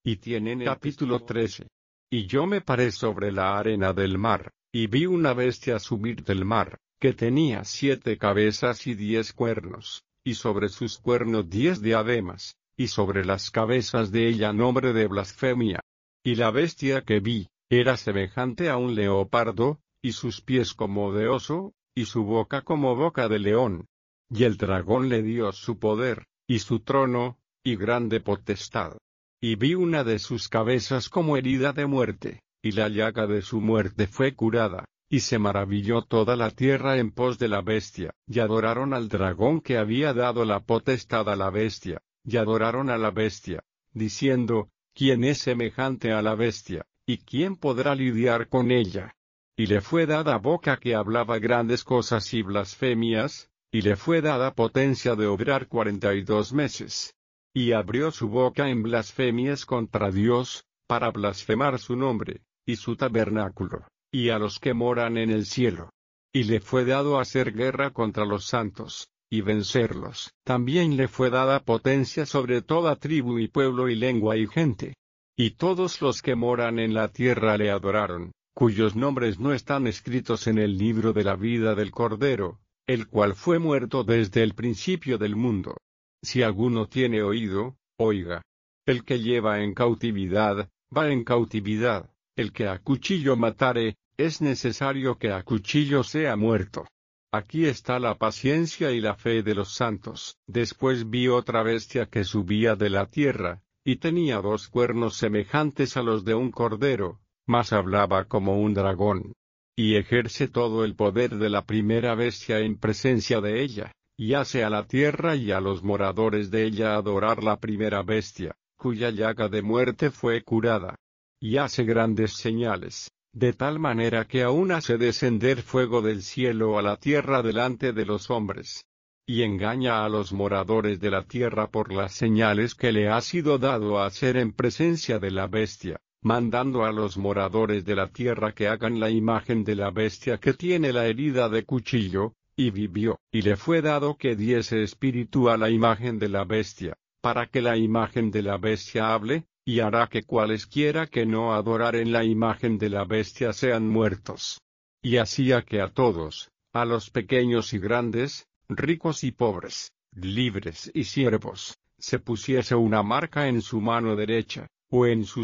Y tienen capítulo 13. Y yo me paré sobre la arena del mar, y vi una bestia subir del mar, que tenía 7 cabezas y 10 cuernos, y sobre sus cuernos 10 diademas, y sobre las cabezas de ella nombre de blasfemia. Y la bestia que vi, era semejante a un leopardo, y sus pies como de oso, y su boca como boca de león. Y el dragón le dio su poder, y su trono, y grande potestad. Y vi una de sus cabezas como herida de muerte, y la llaga de su muerte fue curada, y se maravilló toda la tierra en pos de la bestia, y adoraron al dragón que había dado la potestad a la bestia, y adoraron a la bestia, diciendo, ¿quién es semejante a la bestia, y quién podrá lidiar con ella? Y le fue dada boca que hablaba grandes cosas y blasfemias, y le fue dada potencia de obrar 42 meses. Y abrió su boca en blasfemias contra Dios, para blasfemar su nombre, y su tabernáculo, y a los que moran en el cielo. Y le fue dado hacer guerra contra los santos, y vencerlos. También le fue dada potencia sobre toda tribu y pueblo y lengua y gente. Y todos los que moran en la tierra le adoraron, cuyos nombres no están escritos en el libro de la vida del Cordero, el cual fue muerto desde el principio del mundo. Si alguno tiene oído, oiga. El que lleva en cautividad, va en cautividad. El que a cuchillo matare, es necesario que a cuchillo sea muerto. Aquí está la paciencia y la fe de los santos. Después vi otra bestia que subía de la tierra, y tenía 2 cuernos semejantes a los de un cordero, mas hablaba como un dragón. Y ejerce todo el poder de la primera bestia en presencia de ella, y hace a la tierra y a los moradores de ella adorar la primera bestia, cuya llaga de muerte fue curada. Y hace grandes señales, de tal manera que aún hace descender fuego del cielo a la tierra delante de los hombres. Y engaña a los moradores de la tierra por las señales que le ha sido dado a hacer en presencia de la bestia, mandando a los moradores de la tierra que hagan la imagen de la bestia que tiene la herida de cuchillo, y vivió, y le fue dado que diese espíritu a la imagen de la bestia, para que la imagen de la bestia hable, y hará que cualesquiera que no adoraren la imagen de la bestia sean muertos. Y hacía que a todos, a los pequeños y grandes, ricos y pobres, libres y siervos, se pusiese una marca en su mano derecha, o en su